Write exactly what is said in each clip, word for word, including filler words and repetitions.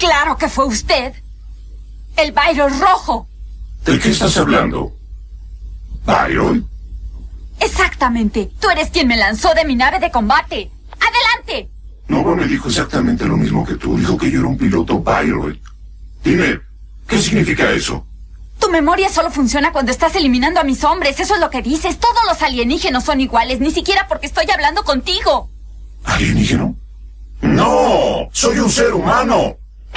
Claro que fue usted. El Byron rojo. ¿De qué estás hablando? ¿Byron? Exactamente. Tú eres quien me lanzó de mi nave de combate. ¡Adelante! Nova me dijo exactamente lo mismo que tú. Dijo que yo era un piloto Byron. Dime, ¿qué significa eso? Tu memoria solo funciona cuando estás eliminando a mis hombres. Eso es lo que dices. Todos los alienígenos son iguales, ni siquiera porque estoy hablando contigo. ¿Alienígeno? ¡No! ¡Soy un ser humano!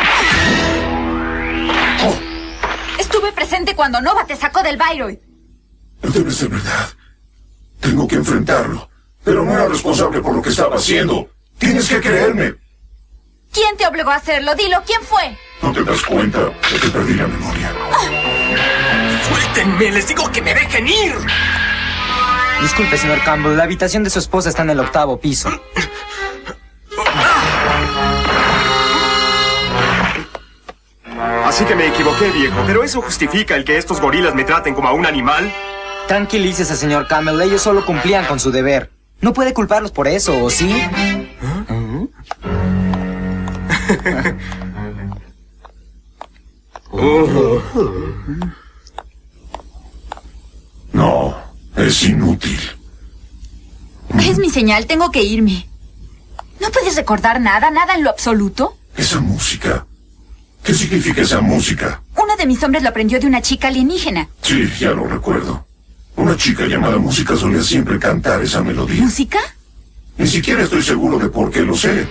Oh. Estuve presente cuando Nova te sacó del Byron. Debe ser verdad. Tengo que enfrentarlo. Pero no era responsable por lo que estaba haciendo. Tienes que creerme. ¿Quién te obligó a hacerlo? Dilo, ¿quién fue? ¿No te das cuenta de que perdí la memoria? Ah. ¡Suéltenme! ¡Les digo que me dejen ir! Disculpe, señor Campbell. La habitación de su esposa está en el octavo piso. Así que me equivoqué, viejo. ¿Pero eso justifica el que estos gorilas me traten como a un animal? Tranquilícese, señor Campbell. Ellos solo cumplían con su deber. No puede culparlos por eso, ¿o sí? ¿Ah? Oh. No, es inútil. Es mi señal, tengo que irme. ¿No puedes recordar nada, nada en lo absoluto? Esa música. ¿Qué significa esa música? Uno de mis hombres lo aprendió de una chica alienígena. Sí, ya lo recuerdo. Una chica llamada Música solía siempre cantar esa melodía. ¿Música? Ni siquiera estoy seguro de por qué lo sé.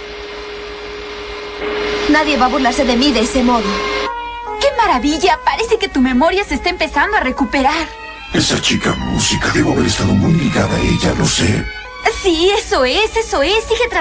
Nadie va a burlarse de mí de ese modo. ¡Qué maravilla! Parece que tu memoria se está empezando a recuperar. Esa chica Música, debo haber estado muy ligada a ella, lo sé. Sí, eso es, eso es. Sigue tratando.